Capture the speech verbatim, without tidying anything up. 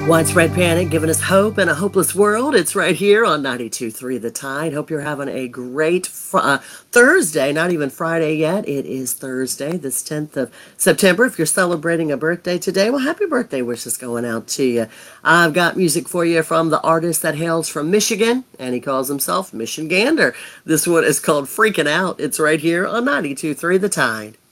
Widespread panic giving us hope in a hopeless world. It's right here on ninety-two point three The Tide. Hope you're having a great fr- uh, Thursday, not even Friday yet. It is Thursday, this tenth of September. If you're celebrating a birthday today, well, happy birthday wishes going out to you. I've got music for you from the artist that hails from Michigan, and he calls himself Michigander. This one is called Freaking Out. It's right here on ninety-two point three The Tide.